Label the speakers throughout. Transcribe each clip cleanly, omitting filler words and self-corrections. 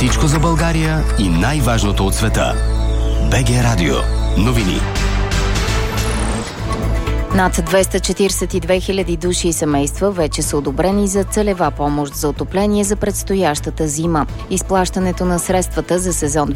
Speaker 1: Всичко за България и най-важното от света. БГ Радио. Новини.
Speaker 2: Над 242 хиляди души и семейства вече са одобрени за целева помощ за отопление за предстоящата зима. Изплащането на средствата за сезон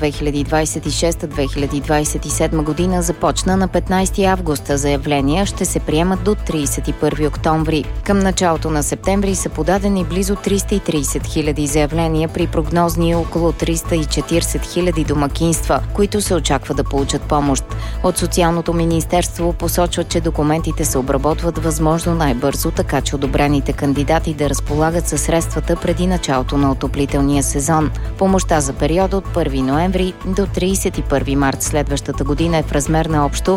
Speaker 2: 2026-2027 година започна на 15 август. Заявления ще се приемат до 31 октомври. Към началото на септември са подадени близо 330 хиляди заявления при прогнозни около 340 хиляди домакинства, които се очаква да получат помощ. От Социалното министерство посочват, че документите се обработват възможно най-бързо, така че одобрените кандидати да разполагат със средствата преди началото на отоплителния сезон. Помощта за периода от 1 ноември до 31 март следващата година е в размер на общо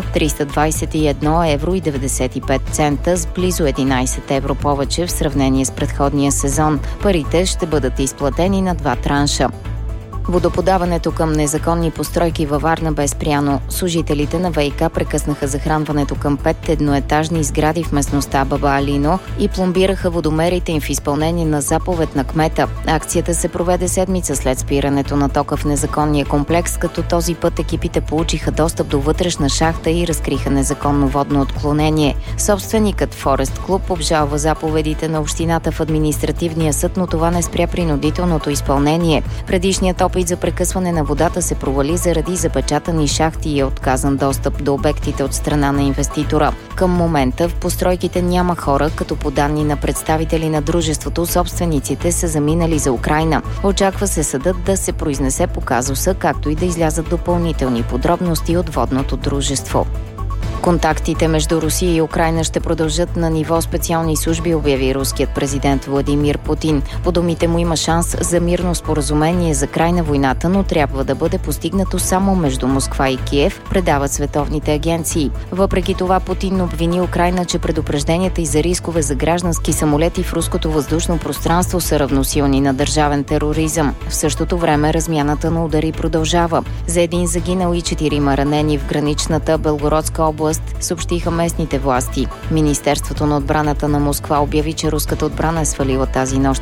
Speaker 2: 321 евро и 95 цента с близо 11 евро повече в сравнение с предходния сезон. Парите ще бъдат изплатени на 2 транша. Водоподаването към незаконни постройки във Варна бе спряно. Служителите на ВиК прекъснаха захранването към 5 едноетажни сгради в местността Баба Алино и пломбираха водомерите им в изпълнение на заповед на кмета. Акцията се проведе седмица след спирането на тока в незаконния комплекс, като този път екипите получиха достъп до вътрешна шахта и разкриха незаконно водно отклонение. Собственикът Форест Клуб обжалва заповедите на общината в административния съд, но това не спря принудителното изпълнение. Предишният опит за прекъсване на водата се провали заради запечатани шахти и е отказан достъп до обектите от страна на инвеститора. Към момента в постройките няма хора, като по данни на представители на дружеството, собствениците са заминали за Украйна. Очаква се съдът да се произнесе по казуса, както и да излязат допълнителни подробности от водното дружество. Контактите между Русия и Украйна ще продължат на ниво специални служби, обяви руският президент Владимир Путин. По думите му има шанс за мирно споразумение за край на войната, но трябва да бъде постигнато само между Москва и Киев, предават световните агенции. Въпреки това Путин обвини Украйна, че предупрежденията и за рискове за граждански самолети в руското въздушно пространство са равносилни на държавен тероризъм. В същото време размяната на удари продължава. За един загинал и 4 ранени в граничната Белгородска област съобщиха местните власти. Министерството на отбраната на Москва обяви, че руската отбрана е свалила тази нощ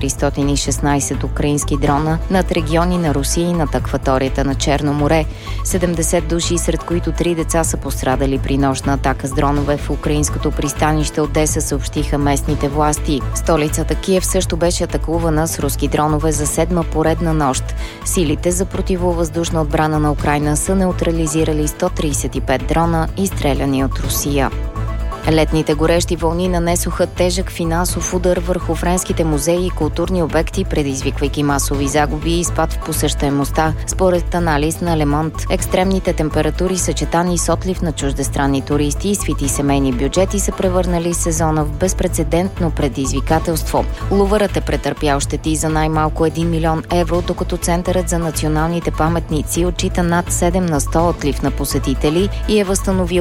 Speaker 2: 416 украински дрона над региони на Русия и над акваторията на Черно море. 70 души, сред които 3 деца, са пострадали при нощна атака с дронове в украинското пристанище Одеса, съобщиха местните власти. Столицата Киев също беше атакувана с руски дронове за 7-ма поредна нощ. Силите за противовъздушна отбрана на Украйна са неутрализирали 135 дрона и стреляни от Русия. Летните горещи вълни нанесоха тежък финансов удар върху френските музеи и културни обекти, предизвиквайки масови загуби и спад в посещаемостта. Според анализ на Лемонт, екстремните температури, съчетани с отлив на чуждестранни туристи и свити семейни бюджети, са превърнали сезона в безпрецедентно предизвикателство. Лувърът е претърпял щети за най-малко 1 милион евро, докато Центърът за националните паметници отчита над 7 на 100 отлив на посетители и е възстановил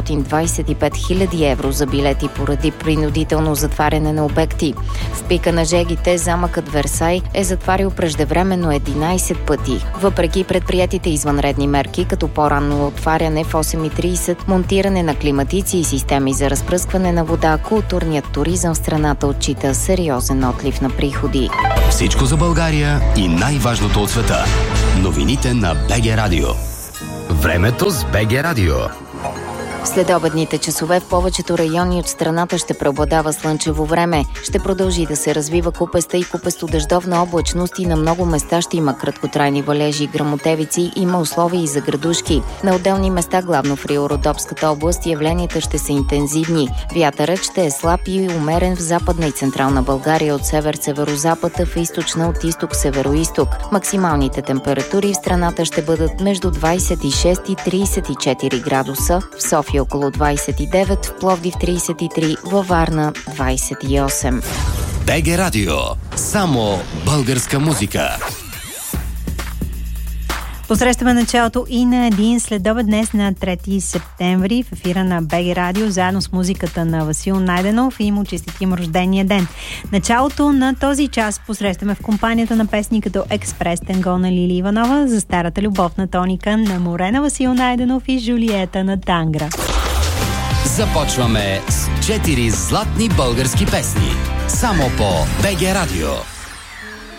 Speaker 2: 525 хиляди евро за билети поради принудително затваряне на обекти. В пика на жегите замъкът Версай е затварял преждевременно 11 пъти. Въпреки предприятите извънредни мерки, като по-ранно отваряне в 8:30, монтиране на климатици и системи за разпръскване на вода, културният туризъм в страната отчита сериозен отлив на приходи.
Speaker 1: Всичко за България и най-важното от света. Новините на БГ Радио. Времето с БГ Радио.
Speaker 2: Следобедните часове в повечето райони от страната ще преобладава слънчево време. Ще продължи да се развива купеста и купесто-дъждовна облачност и на много места ще има краткотрайни валежи и гръмотевици, има условия и за градушки. На отделни места, главно в Рио-Родопската област, явленията ще са интензивни. Вятърът ще е слаб и умерен в Западна и Централна България от север-северозапад, а в източна от изток-североизток. Максималните температури в страната ще бъдат между 26 и 34 градуса, в София около 29, в Пловдив 33, във Варна 28.
Speaker 1: БГ Радио. Само българска музика.
Speaker 3: Посрещаме началото и на един следобед днес на 3 септември в ефира на БГ Радио, заедно с музиката на Васил Найденов и му честитим рождения ден. Началото на този час посрещаме в компанията на песни като Експрес Тенго на Лили Иванова, За старата любовна тоника на Море на Васил Найденов и Жулиета на Тангра.
Speaker 1: Започваме с 4 златни български песни. Само по БГ Радио.